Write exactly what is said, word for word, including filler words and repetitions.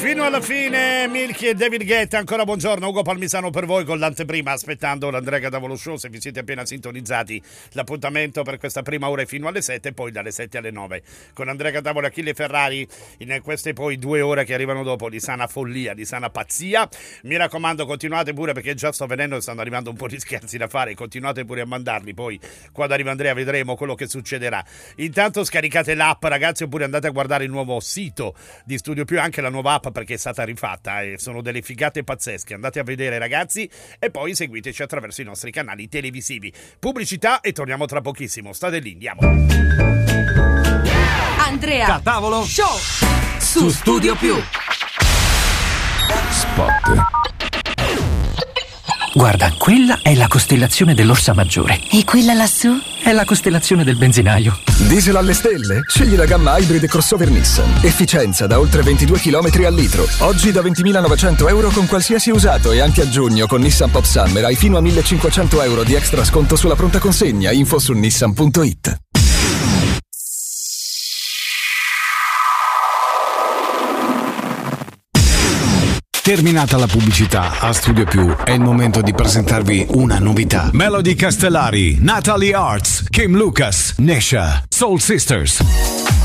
Fino alla fine Milky e David Guetta, ancora buongiorno, Ugo Palmisano per voi con l'anteprima, aspettando l'Andrea Cadavolo Show. Se vi siete appena sintonizzati, l'appuntamento per questa prima ora è fino alle sette e poi dalle sette alle nove con Andrea Cadavolo e Achille Ferrari, in queste poi due ore che arrivano dopo di sana follia, di sana pazzia. Mi raccomando, continuate pure, perché già sto venendo e stanno arrivando un po' di scherzi da fare, continuate pure a mandarli, poi quando arriva Andrea vedremo quello che succederà. Intanto scaricate l'app, ragazzi, oppure andate a guardare il nuovo sito di Studio Più, anche la nuova app, perché è stata rifatta e sono delle figate pazzesche. Andate a vedere, ragazzi, e poi seguiteci attraverso i nostri canali televisivi. Pubblicità e torniamo tra pochissimo. State lì, andiamo. Andrea Cadavolo Show su Studio Più. Spot. Guarda, quella è la costellazione dell'Orsa Maggiore. E quella lassù? È la costellazione del benzinaio. Diesel alle stelle? Scegli la gamma Hybrid crossover Nissan. Efficienza da oltre ventidue chilometri al litro. Oggi da ventimilanovecento euro con qualsiasi usato, e anche a giugno con Nissan Pop Summer hai fino a millecinquecento euro di extra sconto sulla pronta consegna. Info su nissan punto it. Terminata la pubblicità, a Studio Più è il momento di presentarvi una novità. Melody Castellari, Natalie Arts, Kim Lucas, Nesha, Soul Sisters.